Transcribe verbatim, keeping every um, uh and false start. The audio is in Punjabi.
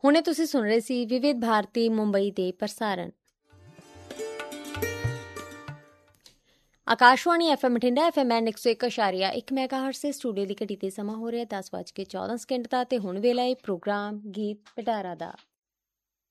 ਹੁਣੇ ਤੁਸੀਂ ਸੁਣ ਰਹੇ ਸੀ ਵਿਵਿਧ ਭਾਰਤੀ ਮੁੰਬਈ ਦੇ ਪ੍ਰਸਾਰਣ। Akashvani F M Bathinda, F M N ਇੱਕ ਸੌ ਇੱਕ ਅਸ਼ਾਰੀਆ ਇੱਕ ਮੈਗਾ ਹਰਟਜ਼। ਸਟੂਡੀਓ ਦੀ ਘੜੀ ਤੇ ਸਮਾਂ ਹੋ ਰਿਹਾ ਦਸ ਵੱਜ ਕੇ ਚੌਦਾਂ ਸਕਿੰਟ ਦਾ, ਤੇ ਹੁਣ ਵੇਲਾ ਹੈ ਪ੍ਰੋਗਰਾਮ ਗੀਤ ਪਿਟਾਰਾ ਦਾ।